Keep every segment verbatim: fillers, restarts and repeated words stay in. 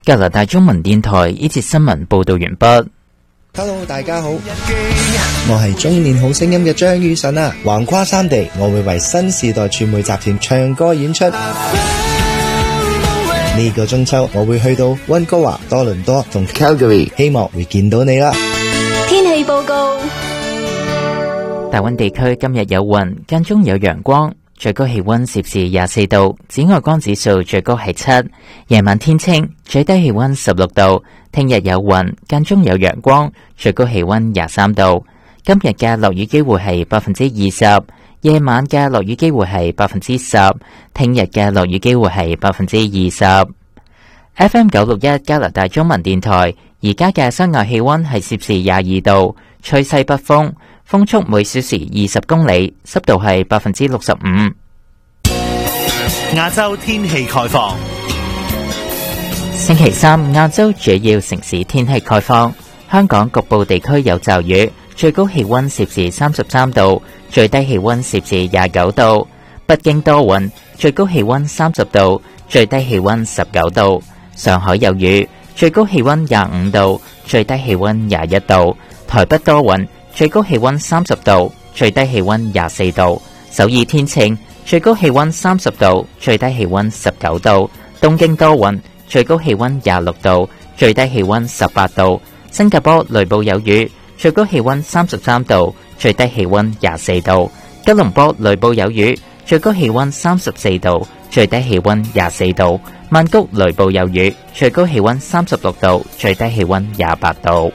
加拿大中文電台呢節新聞報道完畢。 Hello， 大家好，我係中年好聲音嘅張宇晨啊！橫跨三地，我會為新時代傳媒集團唱歌演出。呢個中秋，我會去到溫哥華、多倫多同 Calgary， 希望會見到你啦。 天氣報告： 大溫地區今日有雲，間中有陽光。最高氣溫攝氏廿四度，紫外光指數最高係七。夜晚天清，最低氣溫十六度。聽日有雲，間中有陽光，最高氣溫廿三度。今日嘅落雨機會係百分之二十，夜晚嘅落雨機會係百分之十。聽日嘅落雨機會係百分之二十。F M 九六一加拿大中文電台，而家嘅室外氣溫係攝氏廿二度，吹西北風。風速每小時二十公里，濕度係百分之六十五。 亞洲天氣概況。 星期三，亞洲主要城市天氣概況。香港局部地區有驟雨，最高氣溫攝氏三十三度，最低氣溫攝氏廿九度。北京多雲，最高氣溫三十度，最低氣溫十九度。上海有雨，最高氣溫廿五度，最低氣溫廿一度。台北多雲，最高氣溫三十度，最低氣溫廿四度。首爾天晴，最高氣溫三十度，最低氣溫十九度。東京多雲，最高氣溫廿六度，最低氣溫十八度。新加坡雷暴有雨，最高氣溫三十三度，最低氣溫廿四度。吉隆坡雷暴有雨，最高氣溫三十四度，最低氣溫廿四度。曼谷雷暴有雨，最高氣溫三十六度，最低氣溫廿八度。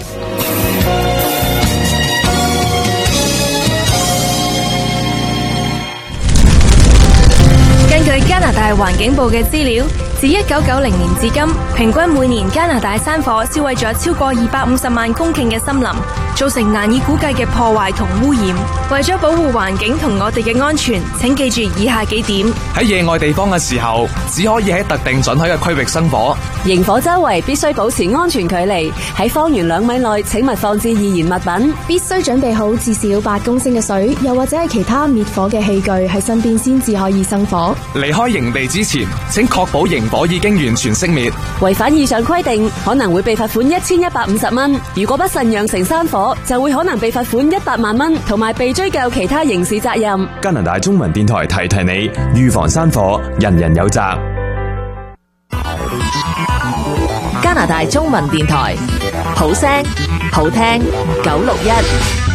根據加拿大環境部嘅資料，自一九九零年至今，平均每年加拿大山火燒毀咗超過二百五十萬公頃嘅森林，造成難以估計嘅破壞同污染。為咗保護環境同我哋嘅安全，請記住以下幾點： 喺野外地方嘅時候，只可以喺特定准許嘅區域生火。 營火周圍必須保持安全距離，喺方圓兩米內請勿放置易燃物品。 必須準備好至少八公升嘅水，又或者係其他滅火嘅器具喺身邊先至可以生火。 離開營地之前，請確保營火已經完全熄滅。 違反以上規定，可能會被罰款一千一百五十蚊。如果不慎釀成山火，就會可能被罰款一百萬蚊，同埋被追究其他刑事責任。 加拿大中文電台提提你，預防山火，人人有責。 加拿大中文電台，好聲好聽九六一。